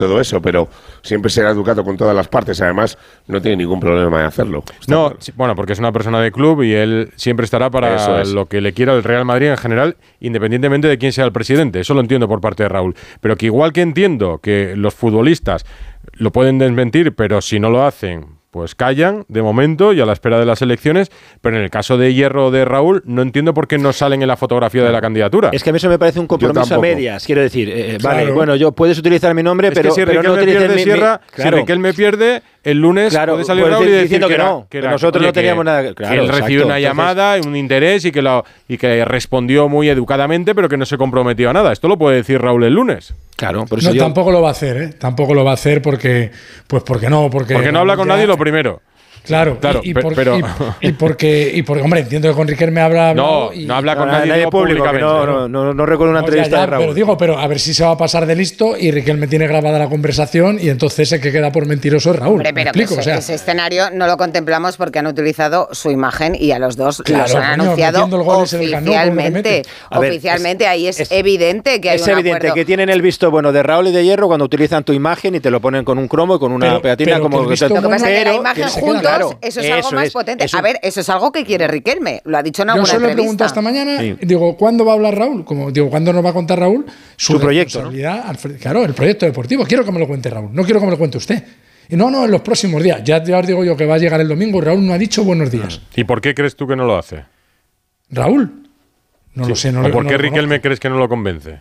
todo eso, pero siempre será educado con todas las partes. Además, no tiene ningún problema de hacerlo. No, claro. Bueno, porque es una persona de club y él siempre estará para lo que le quiera el Real Madrid en general, independientemente de quién sea el presidente. Eso lo entiendo por parte de Raúl. Pero que igual que entiendo que los futbolistas lo pueden desmentir, pero si no lo hacen, pues callan de momento y a la espera de las elecciones, pero en el caso de Hierro o de Raúl no entiendo por qué no salen en la fotografía de la candidatura. Es que a mí eso me parece un compromiso a medias, quiero decir, claro. Vale, bueno, yo puedes utilizar mi nombre, pero, si pero no utilices Sierra, claro. Si Riquelme pierde, el lunes puede salir Raúl y decir que no, que nosotros no teníamos nada. Claro, que él recibió una llamada, un interés y que respondió muy educadamente, pero que no se comprometió a nada. Esto lo puede decir Raúl el lunes. Claro, por eso no, tampoco lo va a hacer, ¿eh? Tampoco lo va a hacer porque no habla con nadie lo primero. Claro, porque, hombre, entiendo que con Riquelme habla. No habla con nadie públicamente. No recuerdo una entrevista de Raúl. Pero a ver si se va a pasar de listo y Riquelme tiene grabada la conversación y entonces el que queda por mentiroso es Raúl. Hombre, pero ese escenario no lo contemplamos porque han utilizado su imagen y a los dos los han anunciado oficialmente. Oficialmente, ahí es evidente que hay un acuerdo. Es evidente que tienen el visto bueno de Raúl y de Hierro cuando utilizan tu imagen y te lo ponen con un cromo y con una pegatina como lo que pasa es que la imagen juntos. Claro, eso es algo más potente. A ver, eso es algo que quiere Riquelme. Lo ha dicho en alguna entrevista. Yo se lo pregunto esta mañana. Sí. Digo, ¿cuándo va a hablar Raúl? ¿Cuándo nos va a contar Raúl su proyecto? ¿No? Claro, el proyecto deportivo. Quiero que me lo cuente Raúl. No quiero que me lo cuente usted. Y no, en los próximos días. Ya os digo yo que va a llegar el domingo y Raúl no ha dicho buenos días. ¿Y por qué crees tú que no lo hace? ¿Raúl? No lo sé. ¿Por qué Riquelme crees que no lo convence?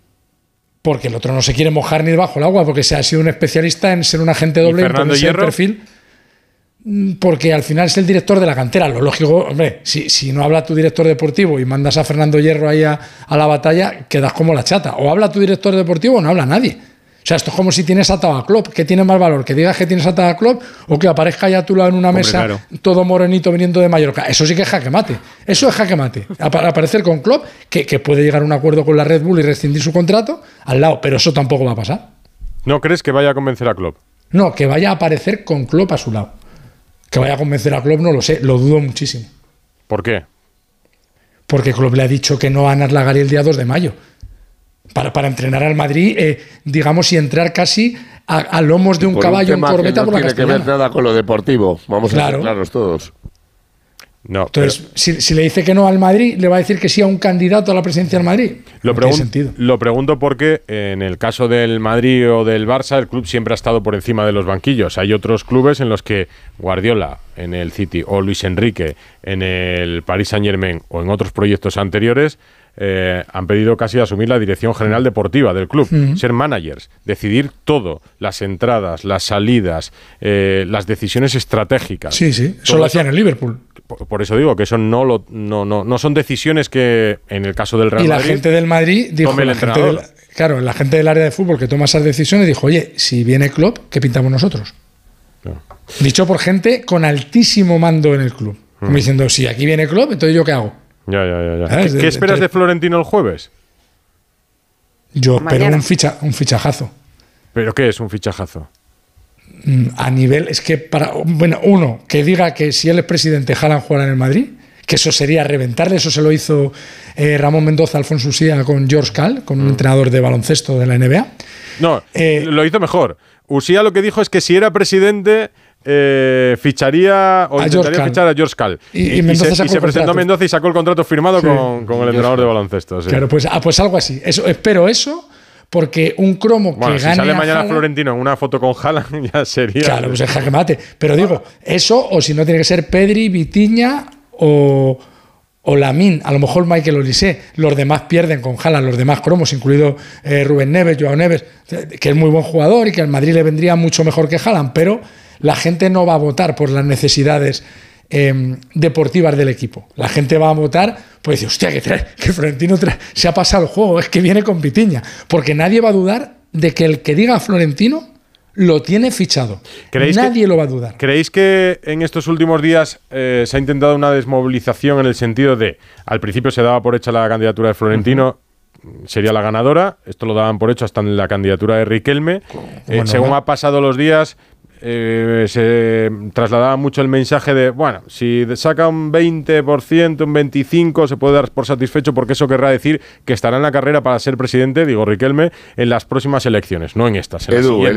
Porque el otro no se quiere mojar ni debajo del agua, porque se ha sido un especialista en ser un agente doble en ponerse el perfil. Porque al final es el director de la cantera. Lo lógico, hombre, si no habla tu director deportivo y mandas a Fernando Hierro ahí a la batalla, quedas como la chata. O habla tu director deportivo o no habla nadie. O sea, esto es como si tienes atado a Klopp. ¿Qué tiene más valor? ¿Que digas que tienes atado a Klopp o que aparezca ya a tu lado en una mesa todo morenito viniendo de Mallorca? Eso sí que es jaque mate. Eso es jaque mate. Aparecer con Klopp, que puede llegar a un acuerdo con la Red Bull y rescindir su contrato, al lado. Pero eso tampoco va a pasar. ¿No crees que vaya a convencer a Klopp? No, que vaya a aparecer con Klopp a su lado. Que vaya a convencer a Klopp no lo sé, lo dudo muchísimo. ¿Por qué? Porque Klopp le ha dicho que no va a ganar la Gary el día 2 de mayo. Para entrenar al Madrid, digamos, y entrar casi a lomos de un caballo en corbeta por la Castellana. No tiene que ver nada con lo deportivo, vamos a ser claros todos. No, entonces, si le dice que no al Madrid, le va a decir que sí a un candidato a la presidencia del Madrid. Lo pregunto porque en el caso del Madrid o del Barça, el club siempre ha estado por encima de los banquillos. Hay otros clubes en los que Guardiola en el City o Luis Enrique en el Paris Saint-Germain o en otros proyectos anteriores han pedido casi asumir la dirección general deportiva del club, ser managers, decidir todo, las entradas, las salidas, las decisiones estratégicas. Sí, eso lo hacían en Liverpool. Por eso digo que eso no son decisiones que en el caso del Real Madrid. Y la gente del Madrid dijo, la gente del área de fútbol que toma esas decisiones dijo, oye, si viene Klopp, ¿qué pintamos nosotros? No. Dicho por gente con altísimo mando en el club. Como diciendo, si aquí viene Klopp, entonces ¿yo qué hago? Ya. ¿Qué esperas de Florentino el jueves? Yo espero un fichajazo. ¿Pero qué es un fichajazo? A nivel, es que uno, que diga que si él es presidente, Haaland jugará en el Madrid, que eso sería reventarle. Eso se lo hizo Ramón Mendoza, Alfonso Usía con George Cal, con un entrenador de baloncesto de la NBA. No, lo hizo mejor. Usía lo que dijo es que si era presidente ficharía o intentaría fichar a George Cal. Y se presentó Mendoza y sacó el contrato firmado con el entrenador de baloncesto. Sí. Claro, pues algo así. Espero eso. Porque un cromo que gane. Si sale mañana Florentino en una foto con Haaland, ya sería. Claro, pues es jaque mate. Pero digo, eso, o si no, tiene que ser Pedri, Vitinha o Lamine. A lo mejor Michael Olise. Los demás pierden con Haaland, los demás cromos, incluido Rubén Neves, Joao Neves, que es muy buen jugador y que al Madrid le vendría mucho mejor que Haaland. Pero la gente no va a votar por las necesidades deportivas del equipo. La gente va a votar, pues dice, hostia, que Florentino se ha pasado el juego, es que viene con Vitinha, porque nadie va a dudar de que el que diga Florentino lo tiene fichado. Nadie lo va a dudar. ¿Creéis que en estos últimos días se ha intentado una desmovilización en el sentido de, al principio se daba por hecha la candidatura de Florentino, sería la ganadora, esto lo daban por hecho hasta en la candidatura de Riquelme, según ha pasado los días, se trasladaba mucho el mensaje de, bueno, si saca un 20%, un 25%, se puede dar por satisfecho porque eso querrá decir que estará en la carrera para ser presidente, digo Riquelme, en las próximas elecciones, no en estas, en las siguientes.